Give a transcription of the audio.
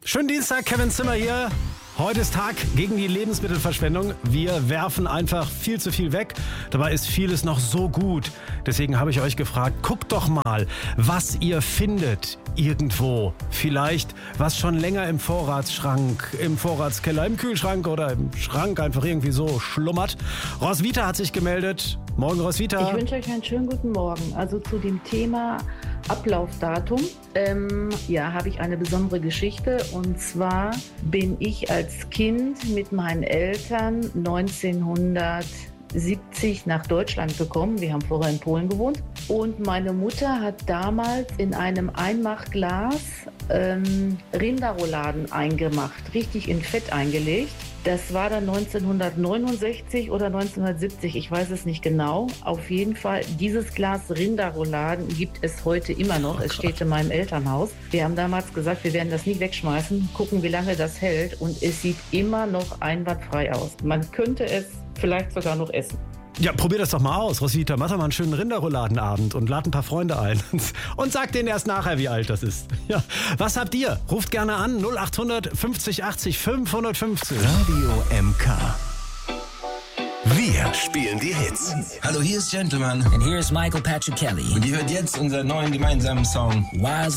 Schönen Dienstag, Kevin Zimmer hier. Heute ist Tag gegen die Lebensmittelverschwendung. Wir werfen einfach viel zu viel weg. Dabei ist vieles noch so gut. Deswegen habe ich euch gefragt, guckt doch mal, was ihr findet irgendwo. Vielleicht was schon länger im Vorratsschrank, im Vorratskeller, im Kühlschrank oder im Schrank einfach irgendwie so schlummert. Roswitha hat sich gemeldet. Morgen, Roswitha. Ich wünsche euch einen schönen guten Morgen. Also zu dem Thema Ablaufdatum, habe ich eine besondere Geschichte. Und zwar bin ich als Kind mit meinen Eltern 1970 nach Deutschland gekommen. Wir haben vorher in Polen gewohnt. Und meine Mutter hat damals in einem Einmachglas Rinderrouladen eingemacht, richtig in Fett eingelegt. Das war dann 1969 oder 1970, ich weiß es nicht genau. Auf jeden Fall, dieses Glas Rinderrouladen gibt es heute immer noch. Es steht in meinem Elternhaus. Wir haben damals gesagt, wir werden das nie wegschmeißen, gucken, wie lange das hält. Und es sieht immer noch einwandfrei aus. Man könnte es vielleicht sogar noch essen. Ja, probier das doch mal aus, Roswitha. Mach doch mal einen schönen Rinderrouladenabend und lad ein paar Freunde ein. Und sag denen erst nachher, wie alt das ist. Ja. Was habt ihr? Ruft gerne an 0800 50 80 550. Radio MK. Wir spielen die Hits. Hallo, hier ist Gentleman. And here is Michael Patrick Kelly. Und ihr hört jetzt unseren neuen gemeinsamen Song. Wise